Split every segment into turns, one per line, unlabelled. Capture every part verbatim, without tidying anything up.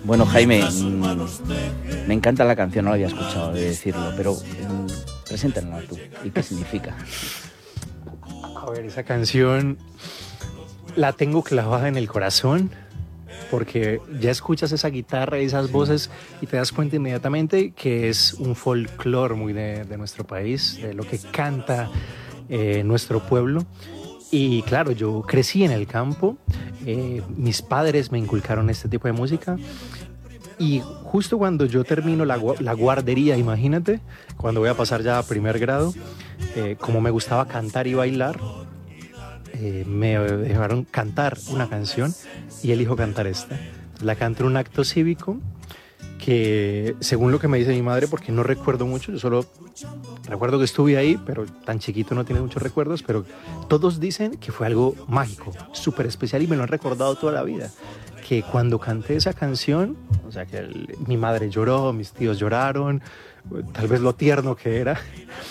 Bueno, Jaime, mmm, me encanta la canción, no la había escuchado de decirlo, pero mmm, preséntala tú. ¿Y qué significa?
A ver, esa canción la tengo clavada en el corazón porque ya escuchas esa guitarra y esas
Sí.
voces y te das cuenta inmediatamente que es un folclore muy de, de nuestro país, de lo que canta eh, nuestro pueblo. Y claro, yo crecí en el campo, eh, mis padres me inculcaron este tipo de música y justo cuando yo termino la, la guardería, imagínate, cuando voy a pasar ya a primer grado, eh, como me gustaba cantar y bailar, eh, me dejaron cantar una canción y elijo cantar esta. La canto en un acto cívico que, según lo que me dice mi madre, porque no recuerdo mucho, yo solo recuerdo que estuve ahí, pero tan chiquito no tiene muchos recuerdos, pero todos dicen que fue algo mágico, súper especial y me lo han recordado toda la vida. Que cuando canté esa canción, o sea, que el, mi madre lloró, mis tíos lloraron, tal vez lo tierno que era.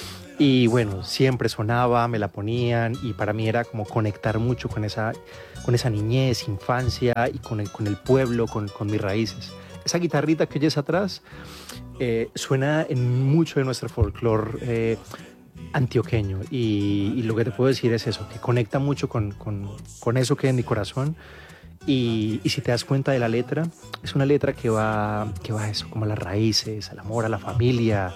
Y bueno, siempre sonaba, me la ponían y para mí era como conectar mucho con esa, con esa niñez, infancia y con el, con el pueblo, con, con mis raíces. Esa guitarrita que oyes atrás eh, suena en mucho de nuestro folclore eh, antioqueño y, y lo que te puedo decir es eso, que conecta mucho con, con, con eso que es en mi corazón. Y, y si te das cuenta de la letra, es una letra que va, que va a eso, como a las raíces, al amor, a la familia.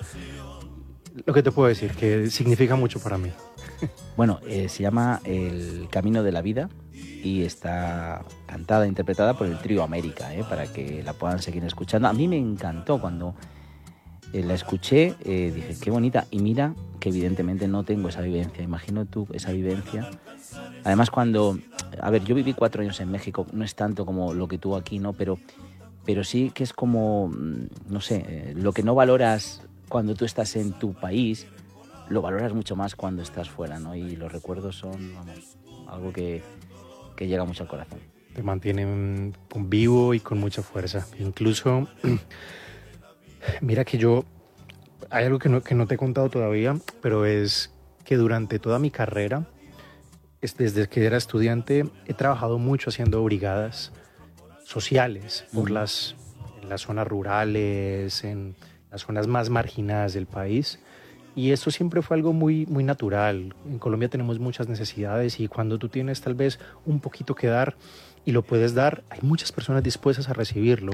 Lo que te puedo decir, que significa mucho para mí.
Bueno, eh, se llama El Camino de la Vida y está cantada e interpretada por el Trío América, ¿eh? Para que la puedan seguir escuchando. A mí me encantó cuando eh, la escuché, eh, dije, qué bonita. Y mira que evidentemente no tengo esa vivencia. Imagino tú esa vivencia. Además, cuando... A ver, yo viví cuatro años en México, no es tanto como lo que tú aquí, ¿no? Pero, pero sí que es como, no sé, eh, lo que no valoras cuando tú estás en tu país, lo valoras mucho más cuando estás fuera, ¿no? Y los recuerdos son, vamos, algo que, que llega mucho al corazón.
Te mantienen con vivo y con mucha fuerza. Incluso, mira que yo, hay algo que no, que no te he contado todavía, pero es que durante toda mi carrera, es desde que era estudiante, he trabajado mucho haciendo brigadas sociales por
Uh-huh.
las, en las zonas rurales, en las zonas más marginadas del país. Y esto siempre fue algo muy, muy natural. En Colombia tenemos muchas necesidades y cuando tú tienes tal vez un poquito que dar y lo puedes dar, hay muchas personas dispuestas a recibirlo.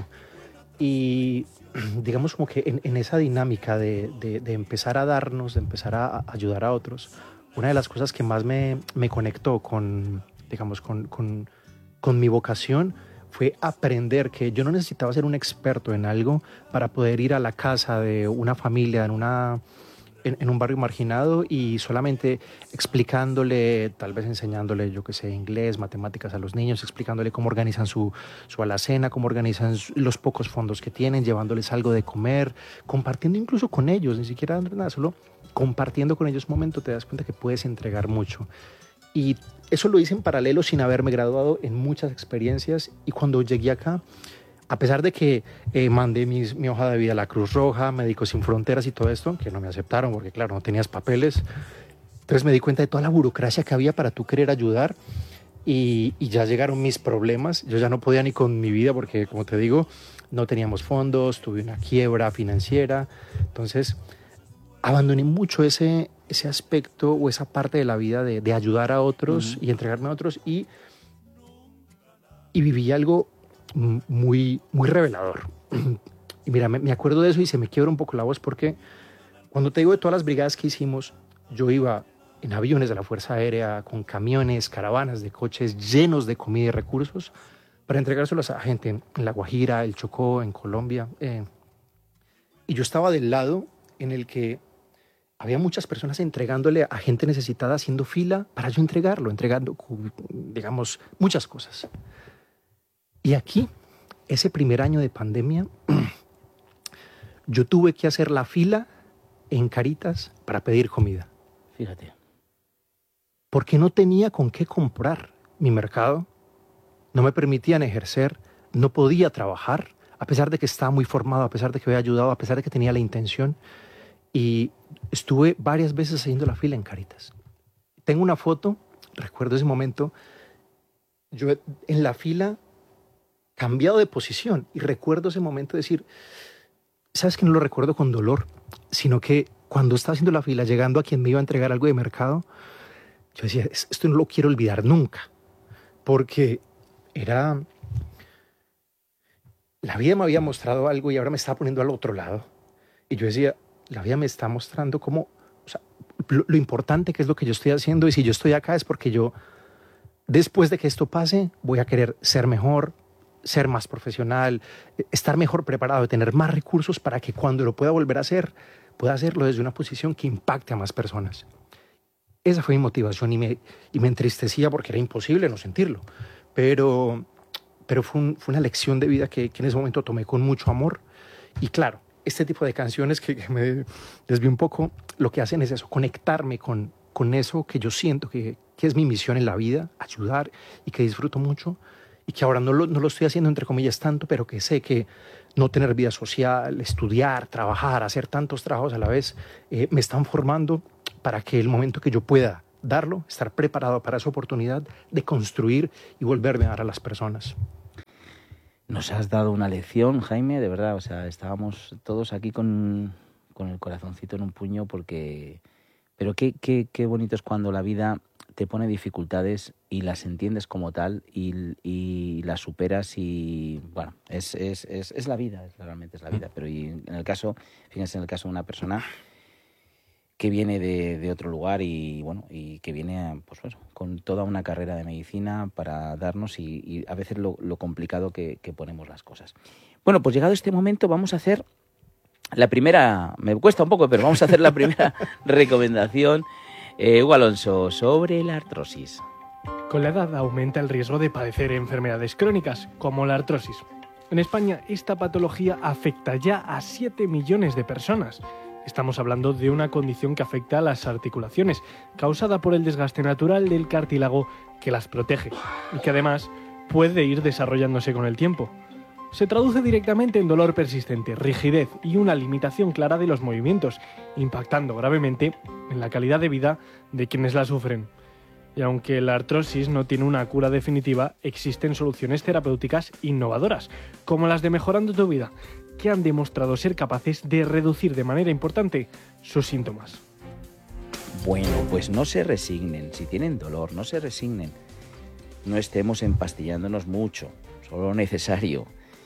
Y digamos como que en, en esa dinámica de, de, de empezar a darnos, de empezar a, a ayudar a otros, una de las cosas que más me, me conectó con, digamos, con, con, con mi vocación fue aprender que yo no necesitaba ser un experto en algo para poder ir a la casa de una familia en una... En, en un barrio marginado y solamente explicándole, tal vez enseñándole, yo que sé, inglés, matemáticas a los niños, explicándole cómo organizan su, su alacena, cómo organizan los pocos fondos que tienen, llevándoles algo de comer, compartiendo incluso con ellos, ni siquiera dando nada, solo compartiendo con ellos un momento, te das cuenta que puedes entregar mucho. Y eso lo hice en paralelo sin haberme graduado en muchas experiencias y cuando llegué acá, a pesar de que eh, mandé mis, mi hoja de vida a la Cruz Roja, Médicos Sin Fronteras y todo esto, que no me aceptaron porque, claro, no tenías papeles. Entonces me di cuenta de toda la burocracia que había para tú querer ayudar y, y ya llegaron mis problemas. Yo ya no podía ni con mi vida porque, como te digo, no teníamos fondos, tuve una quiebra financiera. Entonces abandoné mucho ese, ese aspecto o esa parte de la vida de, de ayudar a otros
Uh-huh.
y entregarme a otros y, y viví algo muy, muy revelador. Y mira, me, me acuerdo de eso y se me quiebra un poco la voz porque cuando te digo de todas las brigadas que hicimos, yo iba en aviones de la Fuerza Aérea, con camiones, caravanas de coches llenos de comida y recursos para entregárselos a gente en, en La Guajira, el Chocó, en Colombia. Eh, y yo estaba del lado en el que había muchas personas entregándole a gente necesitada, haciendo fila para yo entregarlo, entregando, digamos, muchas cosas. Y aquí, ese primer año de pandemia, yo tuve que hacer la fila en Caritas para pedir comida.
Fíjate.
Porque no tenía con qué comprar. Mi mercado no me permitían ejercer, no podía trabajar, a pesar de que estaba muy formado, a pesar de que había ayudado, a pesar de que tenía la intención. Y estuve varias veces haciendo la fila en Caritas. Tengo una foto, recuerdo ese momento, yo en la fila cambiado de posición. Y recuerdo ese momento de decir, ¿sabes que no lo recuerdo con dolor? Sino que cuando estaba haciendo la fila, llegando a quien me iba a entregar algo de mercado, yo decía, esto no lo quiero olvidar nunca. Porque era... La vida me había mostrado algo y ahora me estaba poniendo al otro lado. Y yo decía, la vida me está mostrando cómo, o sea, lo, lo importante que es lo que yo estoy haciendo, y si yo estoy acá es porque yo, después de que esto pase, voy a querer ser mejor, ser más profesional, estar mejor preparado, tener más recursos para que cuando lo pueda volver a hacer, pueda hacerlo desde una posición que impacte a más personas. Esa fue mi motivación, y me, y me entristecía porque era imposible no sentirlo. Pero, pero fue, un, fue una lección de vida que, que en ese momento tomé con mucho amor. Y claro, este tipo de canciones que, que me desvío un poco, lo que hacen es eso, conectarme con, con eso que yo siento que, que es mi misión en la vida, ayudar, y que disfruto mucho, y que ahora no lo, no lo estoy haciendo entre comillas tanto, pero que sé que no tener vida social, estudiar, trabajar, hacer tantos trabajos a la vez, eh, me están formando para que el momento que yo pueda darlo, estar preparado para esa oportunidad de construir y volverme a dar a las personas.
Nos has dado una lección, Jaime, de verdad. O sea, estábamos todos aquí con, con el corazoncito en un puño porque... Pero qué, qué, qué bonito es cuando la vida te pone dificultades y las entiendes como tal y, y las superas y... Bueno, es, es, es, es la vida, es, realmente es la vida. Pero y en el caso, fíjense, en el caso de una persona que viene de, de otro lugar y bueno y que viene pues bueno, con toda una carrera de medicina para darnos y, y a veces lo, lo complicado que, que ponemos las cosas. Bueno, pues llegado este momento vamos a hacer la primera, me cuesta un poco, pero vamos a hacer la primera recomendación, eh, Hugo Alonso, sobre la artrosis.
Con la edad aumenta el riesgo de padecer enfermedades crónicas, como la artrosis. En España, esta patología afecta ya a siete millones de personas. Estamos hablando de una condición que afecta a las articulaciones, causada por el desgaste natural del cartílago que las protege, y que además puede ir desarrollándose con el tiempo. Se traduce directamente en dolor persistente, rigidez y una limitación clara de los movimientos, impactando gravemente en la calidad de vida de quienes la sufren. Y aunque la artrosis no tiene una cura definitiva, existen soluciones terapéuticas innovadoras, como las de Mejorando tu Vida, que han demostrado ser capaces de reducir de manera importante sus síntomas.
Bueno, pues no se resignen. Si tienen dolor, no se resignen. No estemos empastillándonos mucho, solo lo necesario.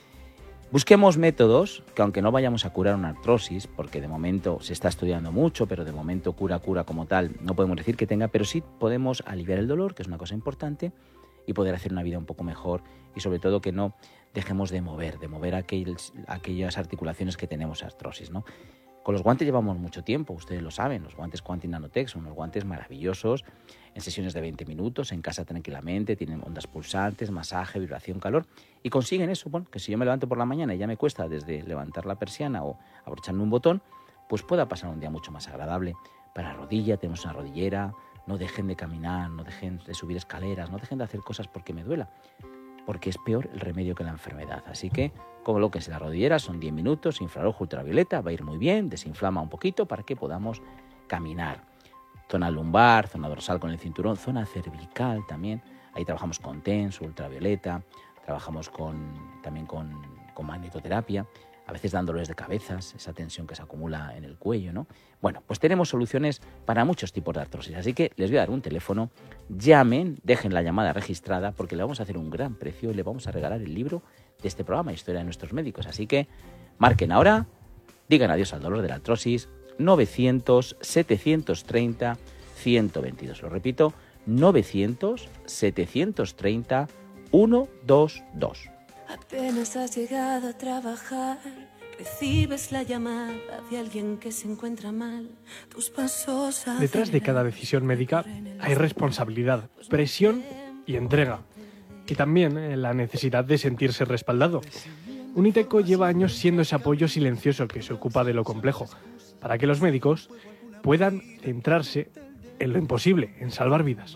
Busquemos métodos que, aunque no vayamos a curar una artrosis, porque de momento se está estudiando mucho, pero de momento cura, cura como tal, no podemos decir que tenga, pero sí podemos aliviar el dolor, que es una cosa importante, y poder hacer una vida un poco mejor, y sobre todo que no dejemos de mover, de mover aquel, aquellas articulaciones que tenemos artrosis, ¿no? Con los guantes llevamos mucho tiempo, ustedes lo saben, los guantes Quantic Nanotech son unos guantes maravillosos, en sesiones de veinte minutos, en casa tranquilamente, tienen ondas pulsantes, masaje, vibración, calor, y consiguen eso, bueno, que si yo me levanto por la mañana y ya me cuesta desde levantar la persiana o abrocharme un botón, pues pueda pasar un día mucho más agradable. Para la rodilla tenemos una rodillera, no dejen de caminar, no dejen de subir escaleras, no dejen de hacer cosas porque me duela, porque es peor el remedio que la enfermedad. Así que colóquense la rodillera, son diez minutos, infrarrojo ultravioleta, va a ir muy bien, desinflama un poquito para que podamos caminar. Zona lumbar, zona dorsal con el cinturón, zona cervical también, ahí trabajamos con TENS, ultravioleta, trabajamos con, también con, con magnetoterapia, a veces dan dolores de cabezas, esa tensión que se acumula en el cuello, ¿no? Bueno, pues tenemos soluciones para muchos tipos de artrosis, así que les voy a dar un teléfono, llamen, dejen la llamada registrada porque le vamos a hacer un gran precio y le vamos a regalar el libro de este programa, Historia de nuestros médicos, así que marquen ahora, digan adiós al dolor de la artrosis, novecientos, setecientos treinta, ciento veintidós, lo repito, novecientos, setecientos treinta, ciento veintidós.
Apenas has llegado a trabajar, recibes la llamada de alguien que se encuentra mal. Tus pasos
Detrás de cada decisión médica hay responsabilidad, presión y entrega. Y también eh, la necesidad de sentirse respaldado. Uniteco lleva años siendo ese apoyo silencioso que se ocupa de lo complejo, para que los médicos puedan centrarse en lo imposible, en salvar vidas.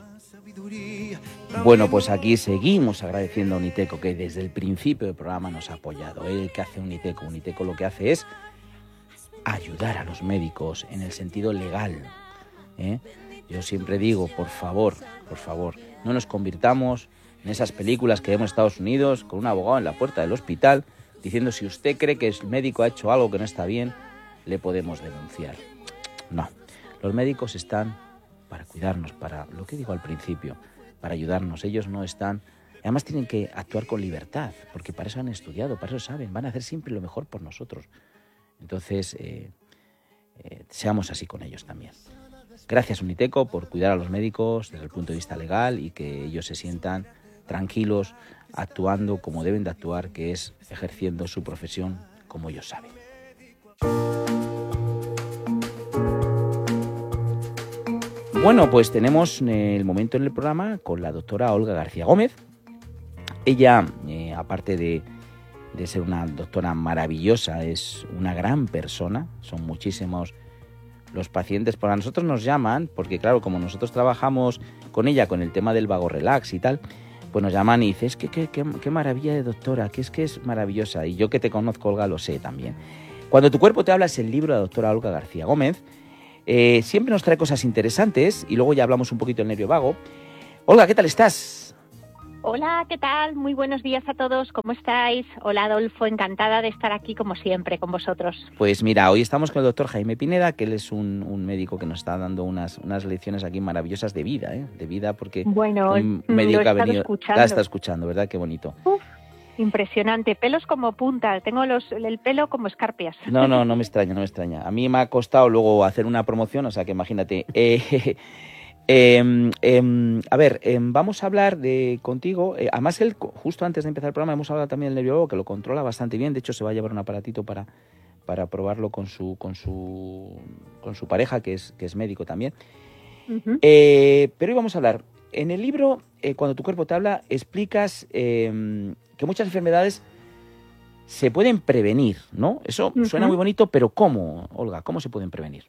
Bueno, pues aquí seguimos agradeciendo a Uniteco, que desde el principio del programa nos ha apoyado. El que hace Uniteco, Uniteco lo que hace es ayudar a los médicos en el sentido legal, ¿eh? Yo siempre digo, por favor, por favor, no nos convirtamos en esas películas que vemos en Estados Unidos, con un abogado en la puerta del hospital, diciendo si usted cree que el médico ha hecho algo que no está bien, le podemos denunciar. No, los médicos están para cuidarnos, para lo que digo al principio, para ayudarnos. Ellos no están... Además tienen que actuar con libertad, porque para eso han estudiado, para eso saben, van a hacer siempre lo mejor por nosotros. Entonces, eh, eh, seamos así con ellos también. Gracias, Uniteco, por cuidar a los médicos desde el punto de vista legal y que ellos se sientan tranquilos, actuando como deben de actuar, que es ejerciendo su profesión como ellos saben. Bueno, pues tenemos el momento en el programa con la doctora Olga García Gómez. Ella, eh, aparte de, de ser una doctora maravillosa, es una gran persona. Son muchísimos los pacientes. Para nosotros nos llaman, porque claro, como nosotros trabajamos con ella con el tema del vago relax y tal, pues nos llaman y dicen, es que qué, qué, qué maravilla de doctora, que es que es maravillosa. Y yo que te conozco, Olga, lo sé también. Cuando tu cuerpo te habla es el libro de la doctora Olga García Gómez. Eh, siempre nos trae cosas interesantes y luego ya hablamos un poquito del nervio vago. Olga, ¿qué tal estás?
Hola, ¿qué tal? Muy buenos días a todos, ¿cómo estáis? Hola, Adolfo, encantada de estar aquí como siempre con vosotros.
Pues mira, hoy estamos con el doctor Jaime Pineda, que él es un, un médico que nos está dando unas, unas lecciones aquí maravillosas de vida, ¿eh? De vida, porque
bueno,
un médico que ha venido...
escuchando.
La está escuchando, ¿verdad? Qué bonito.
Uf, impresionante, pelos como punta, tengo los, el pelo como escarpias.
No, no, no me extraña, no me extraña. A mí me ha costado luego hacer una promoción, o sea que imagínate... Eh, Eh, eh, a ver, eh, vamos a hablar de contigo, eh, además él, justo antes de empezar el programa hemos hablado también del nervio vago, que lo controla bastante bien, de hecho se va a llevar un aparatito para, para probarlo con su, con su, con su pareja, que es, que es médico también. Uh-huh. eh, pero hoy vamos a hablar, en el libro, eh, Cuando tu cuerpo te habla, explicas eh, que muchas enfermedades se pueden prevenir, ¿no? Eso uh-huh. suena muy bonito, pero ¿cómo, Olga? ¿Cómo se pueden prevenir?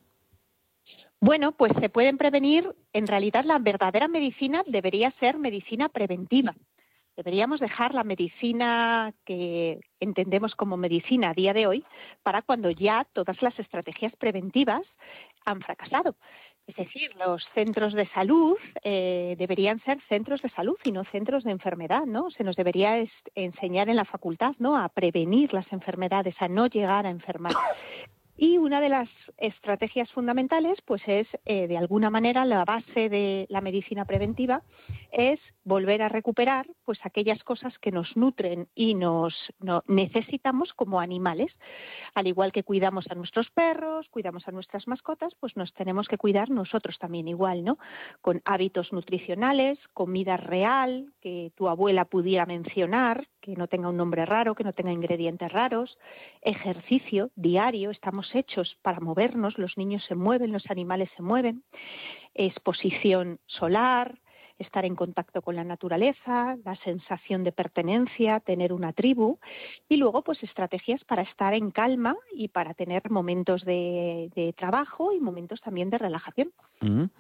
Bueno, pues se pueden prevenir. En realidad, la verdadera medicina debería ser medicina preventiva. Deberíamos dejar la medicina que entendemos como medicina a día de hoy para cuando ya todas las estrategias preventivas han fracasado. Es decir, los centros de salud eh, deberían ser centros de salud y no centros de enfermedad, ¿no? Se nos debería es, enseñar en la facultad, ¿no?, a prevenir las enfermedades, a no llegar a enfermar. Y una de las estrategias fundamentales, pues es, eh, de alguna manera, la base de la medicina preventiva, es volver a recuperar pues aquellas cosas que nos nutren y nos no, necesitamos como animales. Al igual que cuidamos a nuestros perros, cuidamos a nuestras mascotas, pues nos tenemos que cuidar nosotros también igual, ¿no? Con hábitos nutricionales, comida real, que tu abuela pudiera mencionar, que no tenga un nombre raro, que no tenga ingredientes raros, ejercicio diario, estamos hechos para movernos, los niños se mueven, los animales se mueven, exposición solar, estar en contacto con la naturaleza, la sensación de pertenencia, tener una tribu y luego pues estrategias para estar en calma y para tener momentos de, de trabajo y momentos también de relajación.
Uh-huh.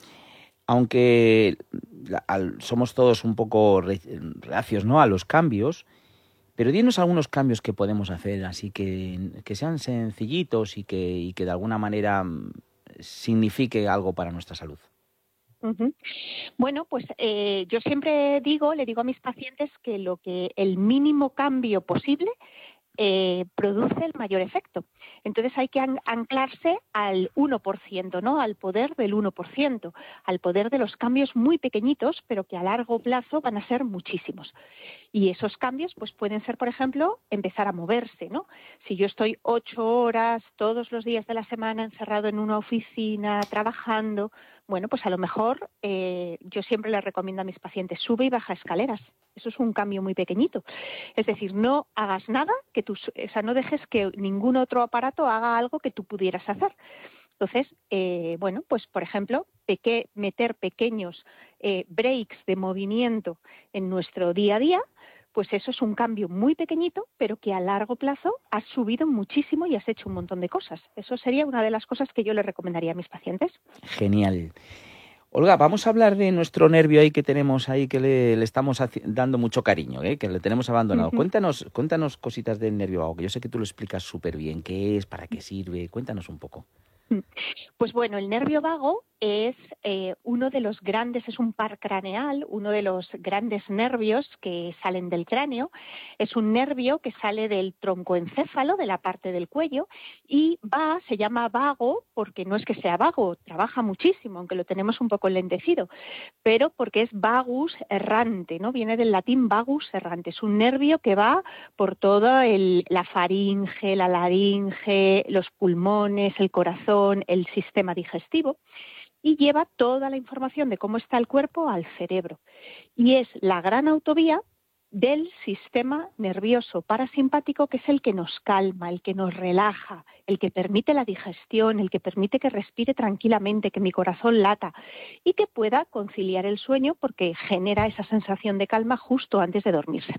Aunque la, al, somos todos un poco re, reacios, ¿no?, a los cambios, pero dinos algunos cambios que podemos hacer así que, que sean sencillitos y que, y que de alguna manera signifique algo para nuestra salud.
Uh-huh. Bueno, pues eh, yo siempre digo, le digo a mis pacientes que lo que el mínimo cambio posible eh, produce el mayor efecto. Entonces hay que an- anclarse al uno por ciento, ¿no? Al poder del uno por ciento, al poder de los cambios muy pequeñitos, pero que a largo plazo van a ser muchísimos. Y esos cambios pues pueden ser, por ejemplo, empezar a moverse, ¿no? Si yo estoy ocho horas todos los días de la semana encerrado en una oficina, trabajando, bueno, pues a lo mejor eh, yo siempre les recomiendo a mis pacientes, sube y baja escaleras. Eso es un cambio muy pequeñito. Es decir, no hagas nada, que tú, o sea, no dejes que ningún otro aparato haga algo que tú pudieras hacer. Entonces, eh, bueno, pues por ejemplo, peque- meter pequeños eh, breaks de movimiento en nuestro día a día, pues eso es un cambio muy pequeñito, pero que a largo plazo has subido muchísimo y has hecho un montón de cosas. Eso sería una de las cosas que yo le recomendaría a mis pacientes.
Genial. Olga, vamos a hablar de nuestro nervio ahí que tenemos ahí, que le, le estamos haci- dando mucho cariño, ¿eh? Que le tenemos abandonado. Uh-huh. Cuéntanos, cuéntanos cositas del nervio vago, que yo sé que tú lo explicas súper bien. ¿Qué es? ¿Para qué sirve? Cuéntanos un poco.
Pues bueno, el nervio vago es eh, uno de los grandes, es un par craneal, uno de los grandes nervios que salen del cráneo. Es un nervio que sale del troncoencéfalo, de la parte del cuello, y va, se llama vago, porque no es que sea vago, trabaja muchísimo, aunque lo tenemos un poco enlentecido, pero porque es vagus errante, ¿no? Viene del latín vagus errante. Es un nervio que va por toda el, la faringe, la laringe, los pulmones, el corazón, el sistema digestivo, y lleva toda la información de cómo está el cuerpo al cerebro. Y es la gran autovía del sistema nervioso parasimpático, que es el que nos calma, el que nos relaja, el que permite la digestión, el que permite que respire tranquilamente, que mi corazón lata y que pueda conciliar el sueño, porque genera esa sensación de calma justo antes de dormirse.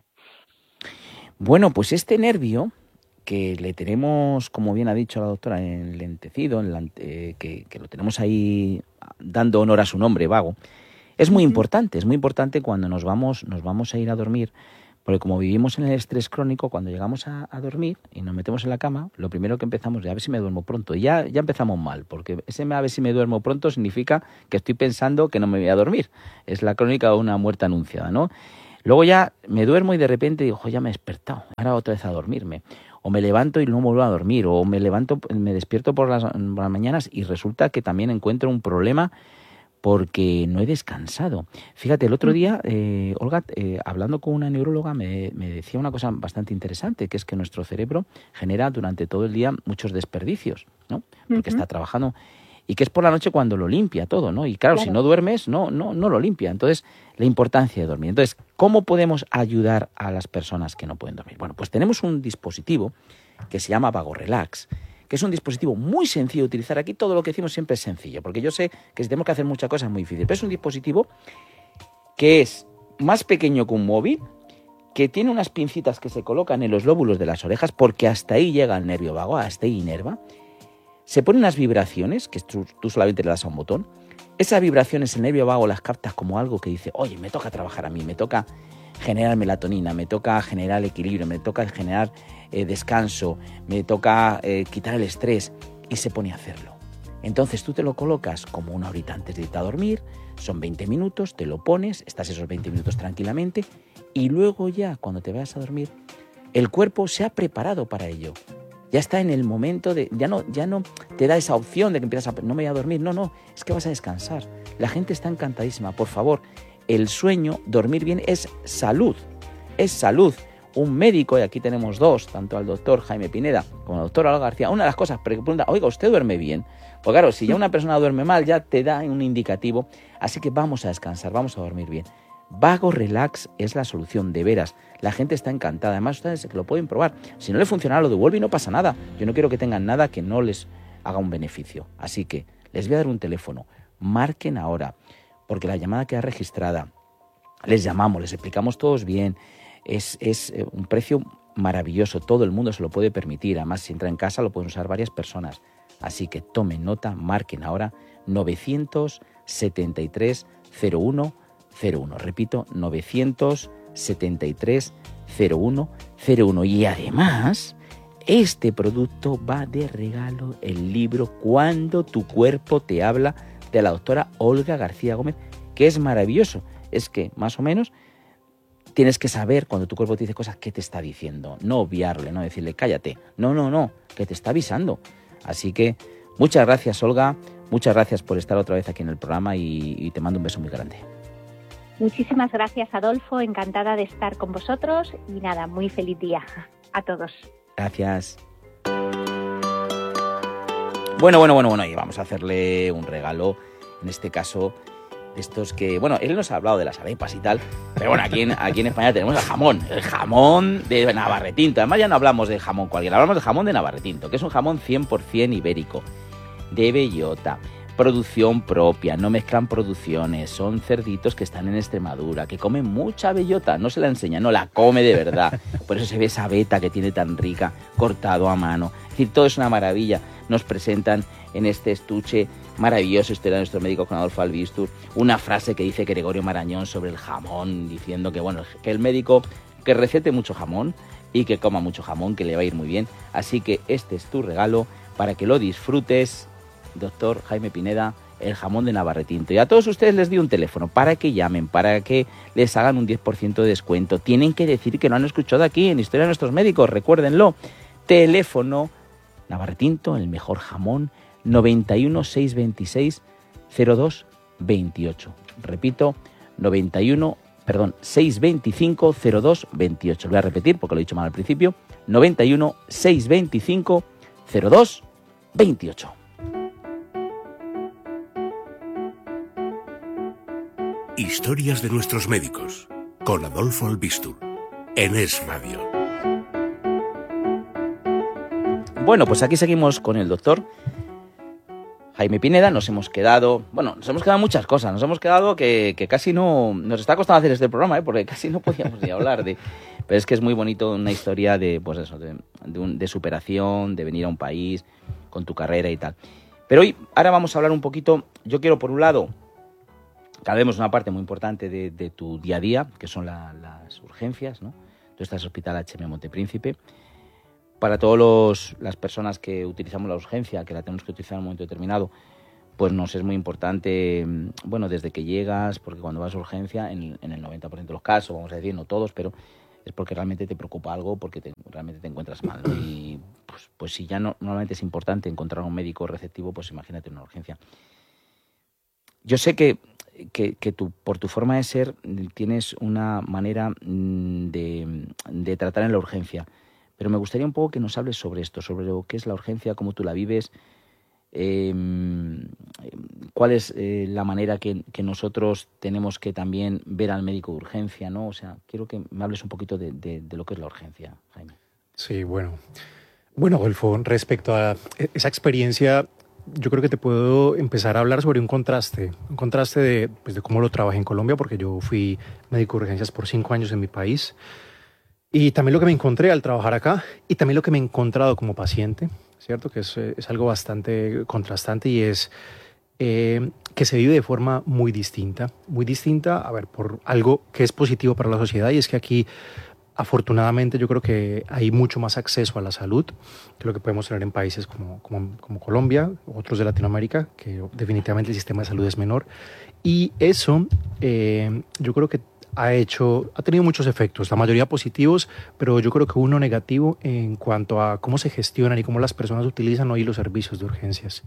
Bueno, pues este nervio que le tenemos, como bien ha dicho la doctora, enlentecido, eh, que, que lo tenemos ahí dando honor a su nombre, vago, es muy importante, es muy importante cuando nos vamos, nos vamos a ir a dormir, porque como vivimos en el estrés crónico, cuando llegamos a, a dormir y nos metemos en la cama, lo primero que empezamos es a ver si me duermo pronto. Y ya, ya empezamos mal, porque ese a ver si me duermo pronto significa que estoy pensando que no me voy a dormir. Es la crónica de una muerte anunciada, ¿no? Luego ya me duermo y de repente digo, ya me he despertado, ahora otra vez a dormirme. O me levanto y no vuelvo a dormir, o me levanto, me despierto por las, por las mañanas y resulta que también encuentro un problema porque no he descansado. Fíjate, el otro día, eh, Olga, eh, hablando con una neuróloga, me, me decía una cosa bastante interesante, que es que nuestro cerebro genera durante todo el día muchos desperdicios, ¿no? Porque uh-huh. está trabajando, y que es por la noche cuando lo limpia todo, ¿no? Y claro, claro, si no duermes, no, no, no lo limpia. Entonces, la importancia de dormir. Entonces, ¿cómo podemos ayudar a las personas que no pueden dormir? Bueno, pues tenemos un dispositivo que se llama Vago Relax, que es un dispositivo muy sencillo de utilizar. Aquí todo lo que decimos siempre es sencillo, porque yo sé que si tenemos que hacer muchas cosas es muy difícil, pero es un dispositivo que es más pequeño que un móvil, que tiene unas pincitas que se colocan en los lóbulos de las orejas, porque hasta ahí llega el nervio vago, hasta ahí inerva. Se ponen unas vibraciones, que tú, tú solamente le das a un botón. Esas vibraciones el nervio vago las captas como algo que dice, oye, me toca trabajar a mí, me toca generar melatonina, me toca generar equilibrio, me toca generar eh, descanso, me toca eh, quitar el estrés, y se pone a hacerlo. Entonces tú te lo colocas como una horita antes de irte a dormir, son veinte minutos, te lo pones, estás esos veinte minutos tranquilamente, y luego ya cuando te vayas a dormir, el cuerpo se ha preparado para ello. Ya está en el momento de, ya no, ya no te da esa opción de que empiezas a, no me voy a dormir, no, no, es que vas a descansar. La gente está encantadísima, por favor. El sueño, dormir bien, es salud, es salud. Un médico, y aquí tenemos dos, tanto al doctor Jaime Pineda como al doctor Olga García, una de las cosas, pregunta, oiga, ¿usted duerme bien? Pues claro, si ya una persona duerme mal, ya te da un indicativo, así que vamos a descansar, vamos a dormir bien. Vago Relax es la solución, de veras. La gente está encantada, además ustedes lo pueden probar. Si no le funciona, lo devuelve y no pasa nada. Yo no quiero que tengan nada que no les haga un beneficio. Así que les voy a dar un teléfono, marquen ahora, porque la llamada queda registrada. Les llamamos, les explicamos todos bien. Es, es un precio maravilloso, todo el mundo se lo puede permitir. Además, si entra en casa lo pueden usar varias personas. Así que tomen nota, marquen ahora novecientos setenta y tres cero uno cero uno. Repito, novecientos setenta y tres cero uno cero uno. Y además, este producto va de regalo, el libro Cuando tu cuerpo te habla, de la doctora Olga García Gómez, que es maravilloso. Es que, más o menos, tienes que saber cuando tu cuerpo te dice cosas, qué te está diciendo. No obviarle, no decirle, cállate. No, no, no, que te está avisando. Así que, muchas gracias, Olga. Muchas gracias por estar otra vez aquí en el programa y, y te mando un beso muy grande.
Muchísimas gracias, Adolfo. Encantada de estar con vosotros y nada, muy feliz día a todos.
Gracias. Bueno, bueno, bueno, bueno, y vamos a hacerle un regalo, en este caso, de estos que, bueno, él nos ha hablado de las arepas y tal, pero bueno, aquí en, aquí en España tenemos el jamón, el jamón de Navarretinto. Además ya no hablamos de jamón cualquiera, hablamos del jamón de Navarretinto, que es un jamón cien por ciento ibérico, de bellota. Producción propia, no mezclan producciones, son cerditos que están en Extremadura, que comen mucha bellota, no se la enseña, no la come de verdad, por eso se ve esa veta que tiene tan rica, cortado a mano, es decir, todo es una maravilla. Nos presentan en este estuche maravilloso, este era nuestro médico con Adolfo Albistur, una frase que dice Gregorio Marañón sobre el jamón, diciendo que bueno, que el médico que recete mucho jamón y que coma mucho jamón, que le va a ir muy bien, así que este es tu regalo para que lo disfrutes, doctor Jaime Pineda, el jamón de Navarretinto. Y a todos ustedes les di un teléfono para que llamen, para que les hagan un diez por ciento de descuento. Tienen que decir que lo han escuchado aquí en Historia de Nuestros Médicos, recuérdenlo. Teléfono Navarretinto, el mejor jamón, noventa y uno, seiscientos veintiséis, cero dos veintiocho. Repito, noventa y uno, perdón, seiscientos veinticinco, cero dos veintiocho. Lo voy a repetir porque lo he dicho mal al principio. noventa y uno, seiscientos veinticinco, cero dos veintiocho.
Historias de Nuestros Médicos, con Adolfo Albistur, en Es Radio.
Bueno, pues aquí seguimos con el doctor Jaime Pineda. Nos hemos quedado, bueno, nos hemos quedado muchas cosas. Nos hemos quedado que, que casi no, nos está costando hacer este programa, ¿eh? Porque casi no podíamos ni hablar de... Pero es que es muy bonito una historia de, pues eso, de, de, un, de superación, de venir a un país con tu carrera y tal. Pero hoy, ahora vamos a hablar un poquito, yo quiero por un lado, cada vez una parte muy importante de, de tu día a día, que son la, las urgencias, ¿no? Tú estás en el Hospital H M Montepríncipe. Para todas las personas que utilizamos la urgencia, que la tenemos que utilizar en un momento determinado, pues nos es muy importante, bueno, desde que llegas, porque cuando vas a urgencia, en, en el noventa por ciento de los casos, vamos a decir, no todos, pero es porque realmente te preocupa algo, porque te, realmente te encuentras mal, ¿no? Y pues, pues si ya no, normalmente es importante encontrar a un médico receptivo, pues imagínate una urgencia. Yo sé que, que, que tú, por tu forma de ser, tienes una manera de, de tratar en la urgencia. Pero me gustaría un poco que nos hables sobre esto, sobre lo que es la urgencia, cómo tú la vives, eh, cuál es eh, la manera que, que nosotros tenemos que también ver al médico de urgencia, ¿no? O sea, quiero que me hables un poquito de, de, de lo que es la urgencia, Jaime.
Sí, bueno. Bueno, Adolfo, respecto a esa experiencia, yo creo que te puedo empezar a hablar sobre un contraste, un contraste de, pues, de cómo lo trabajé en Colombia, porque yo fui médico de urgencias por cinco años en mi país. Y también lo que me encontré al trabajar acá y también lo que me he encontrado como paciente, ¿cierto? Que es, es algo bastante contrastante y es eh, que se vive de forma muy distinta. Muy distinta, a ver, por algo que es positivo para la sociedad, y es que aquí, afortunadamente, yo creo que hay mucho más acceso a la salud que lo que podemos tener en países como, como, como Colombia, otros de Latinoamérica, que definitivamente el sistema de salud es menor. Y eso, eh, yo creo que ha hecho, ha tenido muchos efectos, la mayoría positivos, pero yo creo que uno negativo en cuanto a cómo se gestionan y cómo las personas utilizan hoy los servicios de urgencias.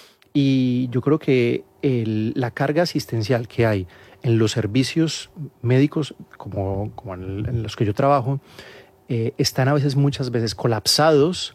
Y yo creo que el, la carga asistencial que hay en los servicios médicos, como, como en, en los que yo trabajo, eh, están a veces, muchas veces, colapsados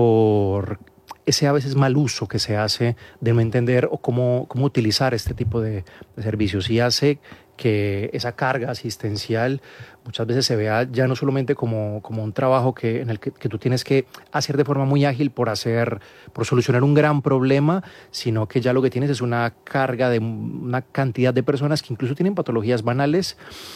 por ese a veces mal uso que se hace de no entender o cómo, cómo utilizar este tipo de, de servicios, y hace que esa carga asistencial muchas veces se vea ya no solamente como, como un trabajo que, en el que, que tú tienes que hacer de forma muy ágil por, hacer, por solucionar un gran problema, sino que ya lo que tienes es una carga de una cantidad de personas que incluso tienen patologías banales,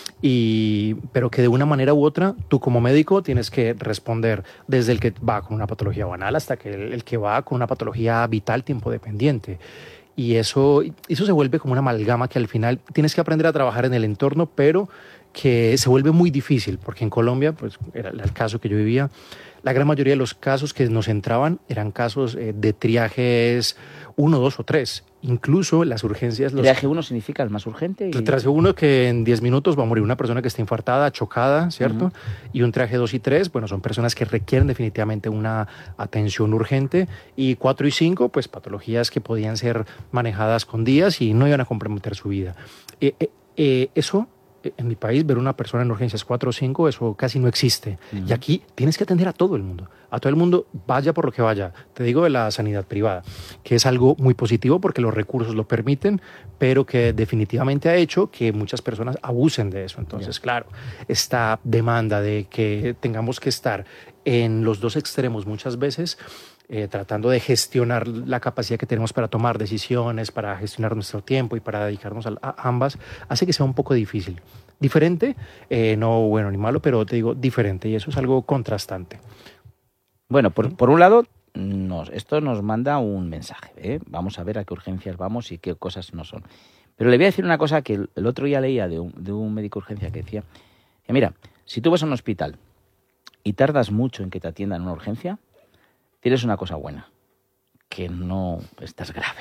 y, pero que de una manera u otra tú como médico tienes que responder, desde el que va con una patología banal hasta que el, el que va con una patología vital tiempo dependiente. Y eso, eso se vuelve como una amalgama que al final tienes que aprender a trabajar en el entorno, pero que se vuelve muy difícil, porque en Colombia, pues era el caso que yo vivía, la gran mayoría de los casos que nos entraban eran casos eh, de triajes uno, dos o tres. Incluso las urgencias... Los,
¿Triaje uno significa el más urgente? Y...
Triaje uno, que en diez minutos va a morir una persona que está infartada, chocada, ¿cierto? Uh-huh. Y un triaje dos y tres, bueno, son personas que requieren definitivamente una atención urgente. Y cuatro y cinco, pues patologías que podían ser manejadas con días y no iban a comprometer su vida. Eh, eh, eh, eso... En mi país, ver una persona en urgencias cuatro o cinco, eso casi no existe. Uh-huh. Y aquí tienes que atender a todo el mundo. A todo el mundo, vaya por lo que vaya. Te digo de la sanidad privada, que es algo muy positivo porque los recursos lo permiten, pero que definitivamente ha hecho que muchas personas abusen de eso. Entonces, yeah. claro, esta demanda de que tengamos que estar en los dos extremos muchas veces, Eh, tratando de gestionar la capacidad que tenemos para tomar decisiones, para gestionar nuestro tiempo y para dedicarnos a, a ambas, hace que sea un poco difícil. Diferente, eh, no bueno ni malo, pero te digo diferente, y eso es algo contrastante.
Bueno, por, por un lado, nos, esto nos manda un mensaje, ¿eh? Vamos a ver a qué urgencias vamos y qué cosas no son. Pero le voy a decir una cosa que el, el otro día leía de un, de un médico de urgencia que decía, que mira, si tú vas a un hospital y tardas mucho en que te atiendan en una urgencia, tienes una cosa buena, que no estás grave.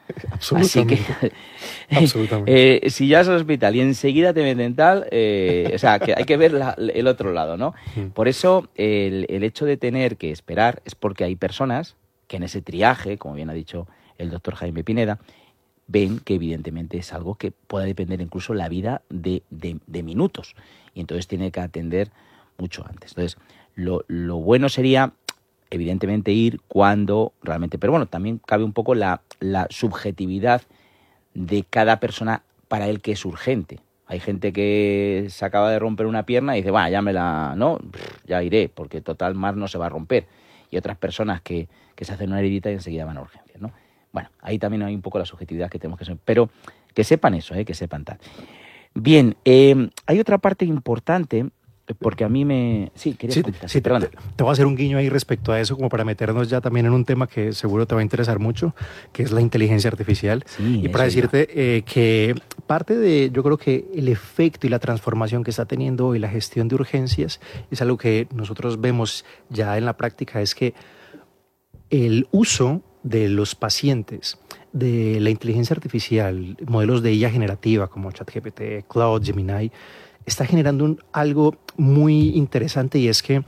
Absolutamente.
Así que,
Absolutamente.
eh, si ya vas al hospital y enseguida te meten tal, eh, o sea, que hay que ver la, el otro lado, ¿no?
Mm.
Por eso el, el hecho de tener que esperar es porque hay personas que en ese triaje, como bien ha dicho el doctor Jaime Pineda, ven que evidentemente es algo que puede depender incluso la vida de, de, de minutos. Y entonces tiene que atender mucho antes. Entonces, lo, lo bueno sería, evidentemente, ir cuando realmente... Pero bueno, también cabe un poco la, la subjetividad de cada persona para el que es urgente. Hay gente que se acaba de romper una pierna y dice, bueno, ya me la... no, ya iré, porque total más no se va a romper. Y otras personas que, que se hacen una heridita y enseguida van a urgencias, ¿no? Bueno, ahí también hay un poco la subjetividad que tenemos que saber. Pero que sepan eso, ¿eh? Que sepan tal. Bien, eh, hay otra parte importante, porque a mí me... Sí, quería
Sí,
comentar.
sí, te, te, te voy a hacer un guiño ahí respecto a eso, como para meternos ya también en un tema que seguro te va a interesar mucho, que es la inteligencia artificial.
Sí,
y para decirte eh, que parte de, yo creo que el efecto y la transformación que está teniendo hoy la gestión de urgencias es algo que nosotros vemos ya en la práctica, es que el uso de los pacientes de la inteligencia artificial, modelos de I A generativa como ChatGPT, Claude, Gemini, está generando un, algo muy interesante, y es que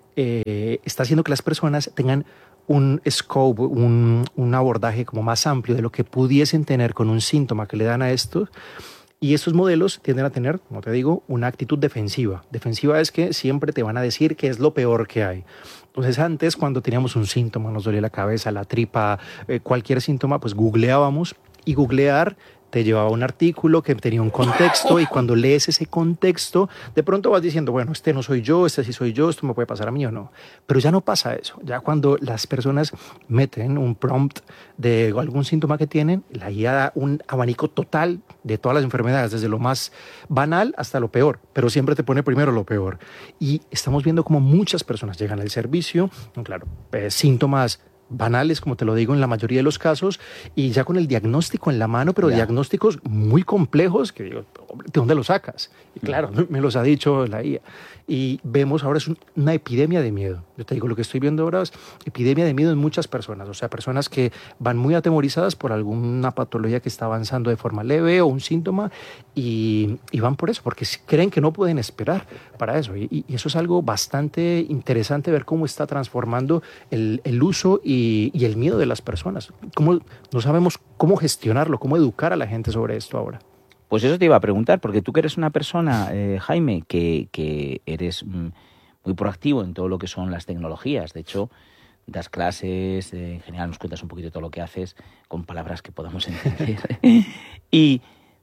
eh, está haciendo que las personas tengan un scope, un, un abordaje como más amplio de lo que pudiesen tener con un síntoma que le dan a esto. Y estos modelos tienden a tener, como te digo, una actitud defensiva. Defensiva es que siempre te van a decir que es lo peor que hay. Entonces antes, cuando teníamos un síntoma, nos dolía la cabeza, la tripa, eh, cualquier síntoma, pues googleábamos, y googlear te llevaba a un artículo que tenía un contexto, y cuando lees ese contexto, de pronto vas diciendo, bueno, este no soy yo, este sí soy yo, esto me puede pasar a mí o no. Pero ya no pasa eso. Ya cuando las personas meten un prompt de algún síntoma que tienen, la I A da un abanico total de todas las enfermedades, desde lo más banal hasta lo peor, pero siempre te pone primero lo peor. Y estamos viendo como muchas personas llegan al servicio, claro, eh, síntomas banales, como te lo digo, en la mayoría de los casos, y ya con el diagnóstico en la mano, pero
ya.
diagnósticos muy complejos que digo, ¿de dónde lo sacas? Y claro, mm. me los ha dicho la I A. Y vemos ahora es un, una epidemia de miedo. Yo te digo, lo que estoy viendo ahora es epidemia de miedo en muchas personas, o sea, personas que van muy atemorizadas por alguna patología que está avanzando de forma leve o un síntoma, y, y van por eso, porque creen que no pueden esperar para eso. Y, y eso es algo bastante interesante, ver cómo está transformando el, el uso y, y el miedo de las personas. Cómo, no sabemos cómo gestionarlo, cómo educar a la gente sobre esto ahora.
Pues eso te iba a preguntar, porque tú que eres una persona, eh, Jaime, que, que eres mm, muy proactivo en todo lo que son las tecnologías. De hecho, das clases, eh, en general nos cuentas un poquito de todo lo que haces con palabras que podamos entender. Y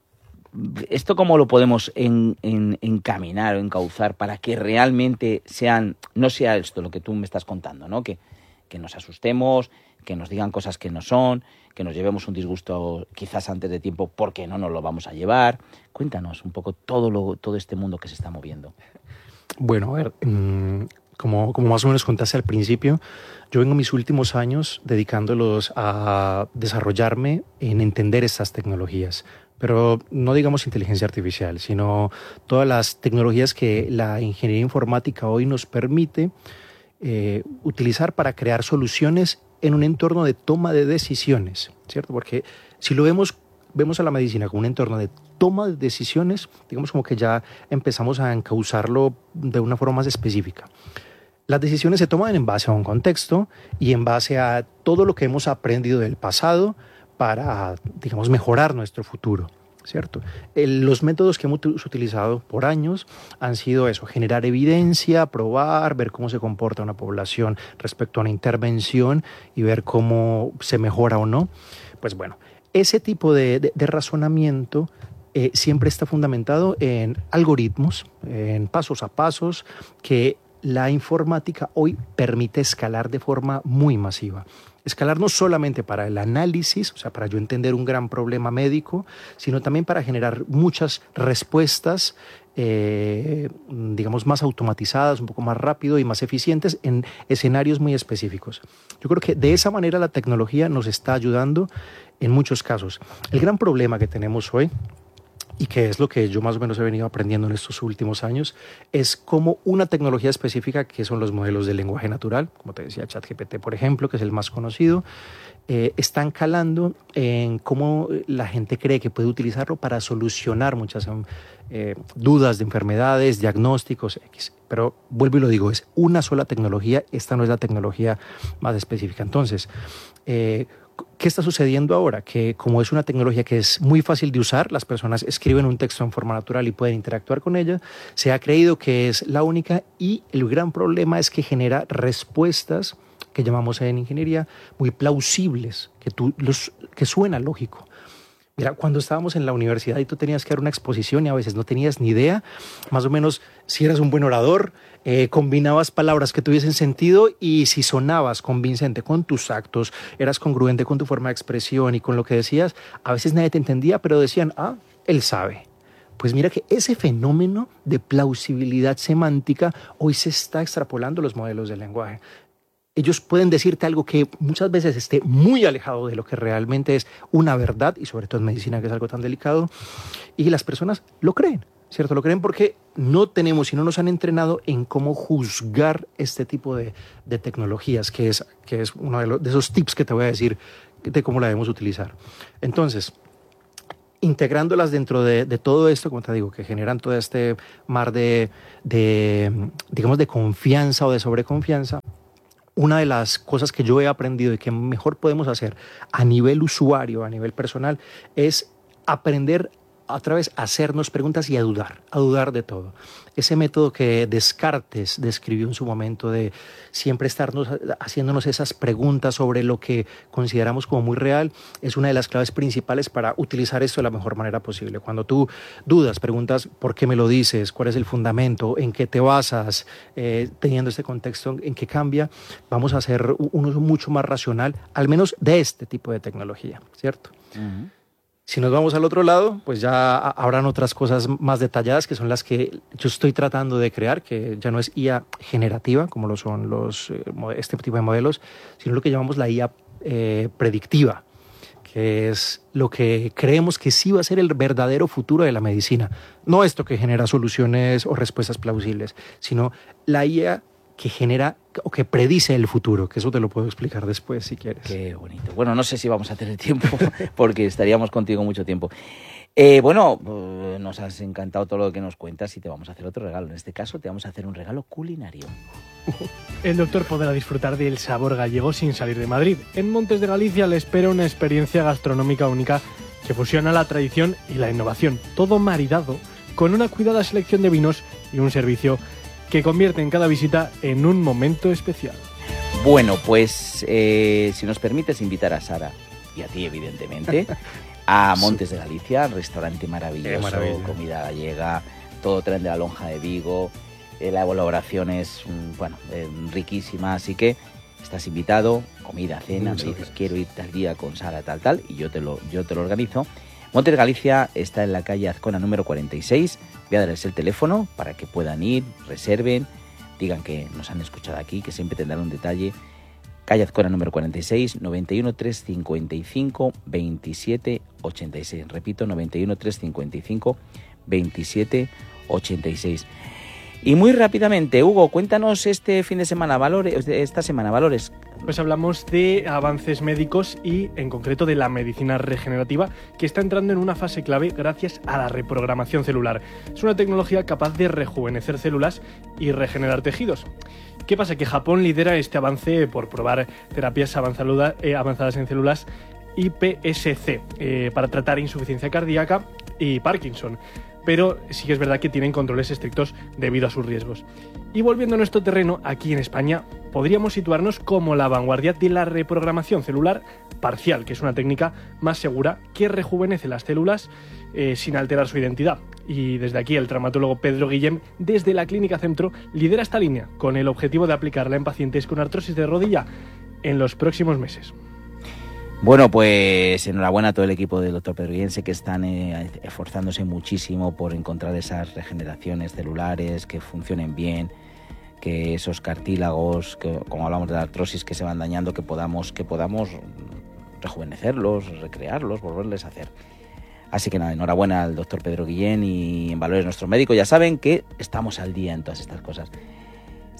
¿esto cómo lo podemos en, en, encaminar o encauzar para que realmente sean, no sea esto lo que tú me estás contando, ¿no? Que, que nos asustemos, que nos digan cosas que no son, que nos llevemos un disgusto quizás antes de tiempo porque no nos lo vamos a llevar? Cuéntanos un poco todo, lo, todo este mundo que se está moviendo.
Bueno, a ver, como, como más o menos contaste al principio, yo vengo mis últimos años dedicándolos a desarrollarme en entender estas tecnologías. Pero no digamos inteligencia artificial, sino todas las tecnologías que la ingeniería informática hoy nos permite eh, utilizar para crear soluciones en un entorno de toma de decisiones, ¿cierto? Porque si lo vemos, vemos a la medicina como un entorno de toma de decisiones, digamos como que ya empezamos a encauzarlo de una forma más específica. Las decisiones se toman en base a un contexto y en base a todo lo que hemos aprendido del pasado para, digamos, mejorar nuestro futuro, ¿cierto? El, los métodos que hemos utilizado por años han sido eso, generar evidencia, probar, ver cómo se comporta una población respecto a una intervención y ver cómo se mejora o no. Pues bueno, ese tipo de, de, de razonamiento eh, siempre está fundamentado en algoritmos, en pasos a pasos que la informática hoy permite escalar de forma muy masiva. Escalar no solamente para el análisis, o sea, para yo entender un gran problema médico, sino también para generar muchas respuestas, eh, digamos, más automatizadas, un poco más rápido y más eficientes en escenarios muy específicos. Yo creo que de esa manera la tecnología nos está ayudando en muchos casos. El gran problema que tenemos hoy, y que es lo que yo más o menos he venido aprendiendo en estos últimos años, es cómo una tecnología específica, que son los modelos de lenguaje natural, como te decía, ChatGPT, por ejemplo, que es el más conocido, eh, están calando en cómo la gente cree que puede utilizarlo para solucionar muchas eh, dudas de enfermedades, diagnósticos X. Pero vuelvo y lo digo, es una sola tecnología, esta no es la tecnología más específica. Entonces, eh, ¿qué está sucediendo ahora? Que como es una tecnología que es muy fácil de usar, las personas escriben un texto en forma natural y pueden interactuar con ella, se ha creído que es la única, y el gran problema es que genera respuestas que llamamos en ingeniería muy plausibles, que, tú, los, que suena lógico. Mira, cuando estábamos en la universidad y tú tenías que dar una exposición y a veces no tenías ni idea, más o menos si eras un buen orador, eh, combinabas palabras que tuviesen sentido, y si sonabas convincente con tus actos, eras congruente con tu forma de expresión y con lo que decías, a veces nadie te entendía, pero decían, ah, él sabe. Pues mira que ese fenómeno de plausibilidad semántica hoy se está extrapolando a los modelos de lenguaje. Ellos pueden decirte algo que muchas veces esté muy alejado de lo que realmente es una verdad, y sobre todo en medicina, que es algo tan delicado, y las personas lo creen, ¿cierto? Lo creen porque no tenemos y no nos han entrenado en cómo juzgar este tipo de, de tecnologías, que es, que es uno de, los, de esos tips que te voy a decir de cómo la debemos utilizar. Entonces, integrándolas dentro de, de todo esto, como te digo, que generan todo este mar de, de, digamos, de confianza o de sobreconfianza, una de las cosas que yo he aprendido y que mejor podemos hacer a nivel usuario, a nivel personal, es aprender a través de hacernos preguntas y a dudar, a dudar de todo. Ese método que Descartes describió en su momento, de siempre estarnos haciéndonos esas preguntas sobre lo que consideramos como muy real, es una de las claves principales para utilizar esto de la mejor manera posible. Cuando tú dudas, preguntas por qué me lo dices, cuál es el fundamento, en qué te basas, eh, teniendo este contexto en qué cambia, vamos a hacer un uso mucho más racional, al menos de este tipo de tecnología, ¿cierto? Uh-huh. Si nos vamos al otro lado, pues ya habrán otras cosas más detalladas, que son las que yo estoy tratando de crear, que ya no es I A generativa, como lo son los, este tipo de modelos, sino lo que llamamos la I A eh, predictiva, que es lo que creemos que sí va a ser el verdadero futuro de la medicina. No esto que genera soluciones o respuestas plausibles, sino la I A que genera o que predice el futuro, que eso te lo puedo explicar después si quieres.
Qué bonito. Bueno, no sé si vamos a tener tiempo porque estaríamos contigo mucho tiempo. Eh, bueno, nos has encantado todo lo que nos cuentas y te vamos a hacer otro regalo. En este caso te vamos a hacer un regalo culinario.
El doctor podrá disfrutar del sabor gallego sin salir de Madrid. En Montes de Galicia le espera una experiencia gastronómica única que fusiona la tradición y la innovación, todo maridado con una cuidada selección de vinos y un servicio que convierte en cada visita en un momento especial.
Bueno, pues eh, si nos permites invitar a Sara, y a ti evidentemente, a Montes de Galicia, restaurante maravilloso, comida gallega, todo tren de la lonja de Vigo, eh, la elaboración es bueno, eh, riquísima, así que estás invitado, comida, cena, Muchas me dices gracias. Quiero ir tal día con Sara, tal, tal, y yo te lo, yo te lo organizo. Montes de Galicia está en la calle Azcona número cuarenta y seis. Voy a darles el teléfono para que puedan ir, reserven, digan que nos han escuchado aquí, que siempre tendrán un detalle. Calle Azcona número cuarenta y seis, noventa y uno, trescientos cincuenta y cinco, veintisiete ochenta y seis. Repito, noventa y uno, trescientos cincuenta y cinco, veintisiete ochenta y seis. Y muy rápidamente, Hugo, cuéntanos este fin de semana, valores, esta semana, valores.
Pues hablamos de avances médicos y en concreto de la medicina regenerativa, que está entrando en una fase clave gracias a la reprogramación celular. Es una tecnología capaz de rejuvenecer células y regenerar tejidos. ¿Qué pasa? Que Japón lidera este avance por probar terapias avanzadas en células I P S C eh, para tratar insuficiencia cardíaca y Parkinson. Pero sí que es verdad que tienen controles estrictos debido a sus riesgos. Y volviendo a nuestro terreno, aquí en España podríamos situarnos como la vanguardia de la reprogramación celular parcial, que es una técnica más segura que rejuvenece las células eh, sin alterar su identidad. Y desde aquí el traumatólogo Pedro Guillem, desde la Clínica Centro, lidera esta línea con el objetivo de aplicarla en pacientes con artrosis de rodilla en los próximos meses.
Bueno, pues enhorabuena a todo el equipo del doctor Pedro Guillem, que están eh, esforzándose muchísimo por encontrar esas regeneraciones celulares que funcionen bien, que esos cartílagos, que, como hablamos de la artrosis, que se van dañando, que podamos, que podamos rejuvenecerlos, recrearlos, volverles a hacer. Así que nada, enhorabuena al doctor Pedro Guillem y en Valores Nuestro Médico. Ya saben que estamos al día en todas estas cosas.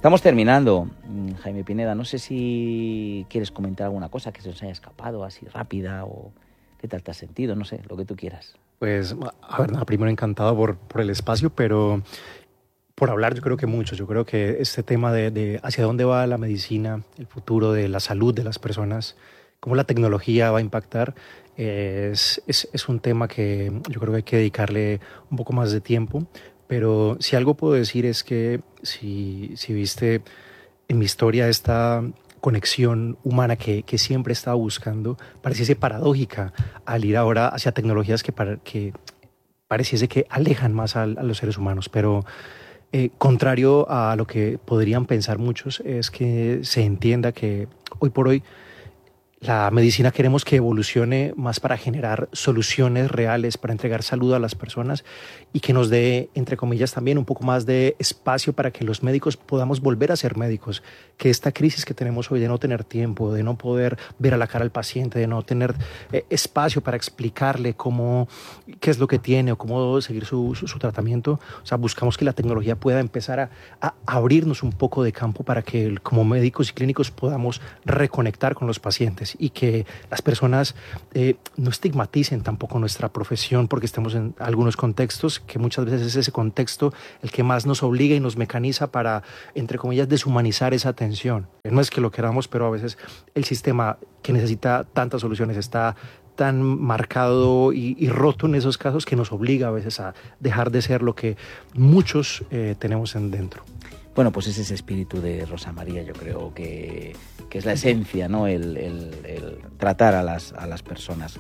Estamos terminando, Jaime Pineda. No sé si quieres comentar alguna cosa que se nos haya escapado así rápida o qué tal te has sentido, no sé, lo que tú quieras.
Pues, a ver, nada, primero encantado por, por el espacio, pero por hablar yo creo que mucho. Yo creo que este tema de, de hacia dónde va la medicina, el futuro de la salud de las personas, cómo la tecnología va a impactar, es, es, es un tema que yo creo que hay que dedicarle un poco más de tiempo. Pero si algo puedo decir es que si, si viste en mi historia esta conexión humana que, que siempre he estado buscando, pareciese paradójica al ir ahora hacia tecnologías que, para, que pareciese que alejan más a, a los seres humanos. Pero eh, contrario a lo que podrían pensar muchos, es que se entienda que hoy por hoy la medicina queremos que evolucione más para generar soluciones reales, para entregar salud a las personas y que nos dé, entre comillas, también un poco más de espacio para que los médicos podamos volver a ser médicos. Que esta crisis que tenemos hoy de no tener tiempo, de no poder ver a la cara al paciente, de no tener eh, espacio para explicarle cómo, qué es lo que tiene o cómo seguir su, su, su tratamiento. O sea, buscamos que la tecnología pueda empezar a, a abrirnos un poco de campo para que como médicos y clínicos podamos reconectar con los pacientes y que las personas eh, no estigmaticen tampoco nuestra profesión porque estemos en algunos contextos que muchas veces es ese contexto el que más nos obliga y nos mecaniza para, entre comillas, deshumanizar esa atención. No es que lo queramos, pero a veces el sistema que necesita tantas soluciones está tan marcado y, y roto en esos casos que nos obliga a veces a dejar de ser lo que muchos eh, tenemos en dentro.
Bueno, pues es ese espíritu de Rosa María, yo creo que, que es la esencia, ¿no? El, el, el tratar a las, a las personas.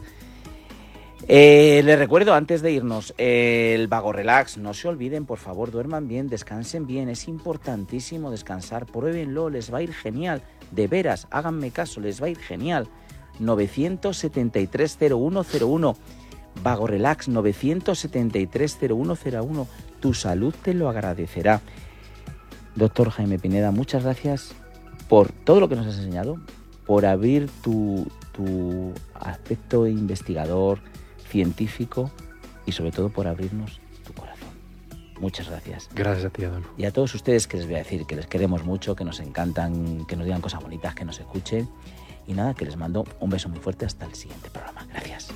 Eh, les recuerdo, antes de irnos, eh, el Vago Relax. No se olviden, por favor, duerman bien, descansen bien. Es importantísimo descansar. Pruébenlo, les va a ir genial. De veras, háganme caso, les va a ir genial. nueve siete tres cero uno cero uno. Vago Relax, nueve siete tres cero uno cero uno. Tu salud te lo agradecerá. Doctor Jaime Pineda, muchas gracias por todo lo que nos has enseñado, por abrir tu, tu aspecto investigador, científico y sobre todo por abrirnos tu corazón. Muchas gracias.
Gracias a ti, Adolfo.
Y a todos ustedes, que les voy a decir que les queremos mucho, que nos encantan, que nos digan cosas bonitas, que nos escuchen. Y nada, que les mando un beso muy fuerte hasta el siguiente programa. Gracias.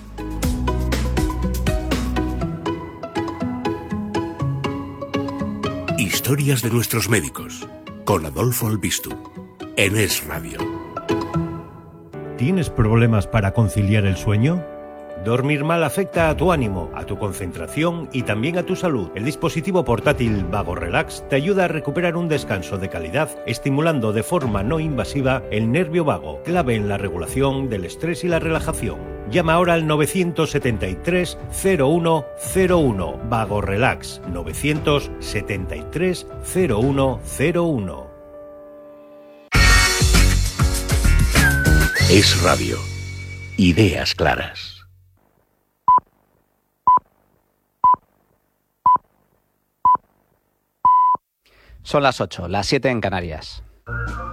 Historias de nuestros médicos, con Adolfo Albistur, en Es Radio.
¿Tienes problemas para conciliar el sueño? Dormir mal afecta a tu ánimo, a tu concentración y también a tu salud. El dispositivo portátil Vago Relax te ayuda a recuperar un descanso de calidad, estimulando de forma no invasiva el nervio vago, clave en la regulación del estrés y la relajación. Llama ahora al nueve siete tres cero uno cero uno. Vago Relax, nueve siete tres cero uno cero uno.
Es Radio. Ideas claras.
Son las ocho, las siete en Canarias.